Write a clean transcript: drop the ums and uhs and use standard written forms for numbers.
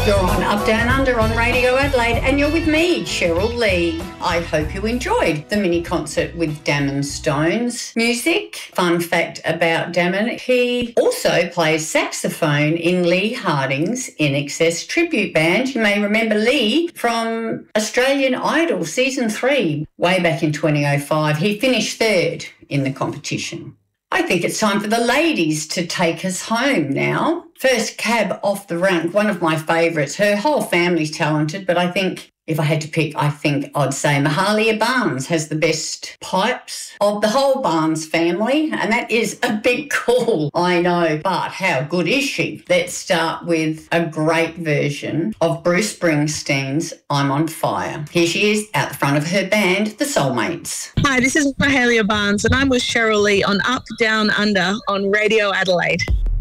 You're on Up Down Under on Radio Adelaide and you're with me, Cheryl Lee. I hope you enjoyed the mini concert with Damon Stones music. Fun fact about Damon, he also plays saxophone in Lee Harding's INXS tribute band. You may remember Lee from Australian Idol Season 3 way back in 2005. He finished third in the competition. I think it's time for the ladies to take us home now. First cab off the rank, one of my favourites. Her whole family's talented, but I think if I had to pick, I think I'd say Mahalia Barnes has the best pipes of the whole Barnes family, and that is a big call, I know, but how good is she? Let's start with a great version of Bruce Springsteen's I'm on Fire. Here she is out the front of her band, The Soulmates. Hi, this is Mahalia Barnes, and I'm with Cheryl Lee on Up, Down, Under on Radio Adelaide.